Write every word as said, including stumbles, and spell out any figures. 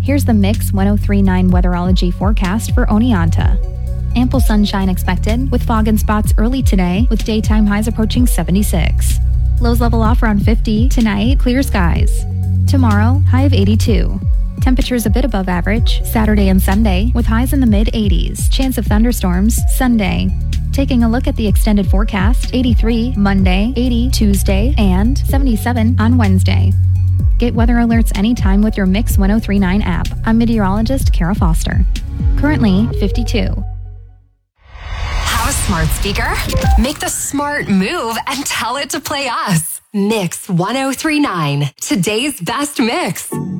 Here's the Mix ten thirty-nine Weatherology forecast for Oneonta. Ample sunshine expected, with fog and spots early today, with daytime highs approaching seventy-six. Lows level off around fifty. Tonight, clear skies. Tomorrow, high of eighty-two. Temperatures a bit above average Saturday and Sunday, with highs in the mid eighties. Chance of thunderstorms Sunday. Taking a look at the extended forecast, eighty-three Monday, eighty Tuesday, and seventy-seven on Wednesday. Get weather alerts anytime with your Mix ten thirty-nine app. I'm meteorologist Kara Foster. Currently fifty-two. Have a smart speaker? Make the smart move and tell it to play us. Mix ten thirty-nine, today's best mix.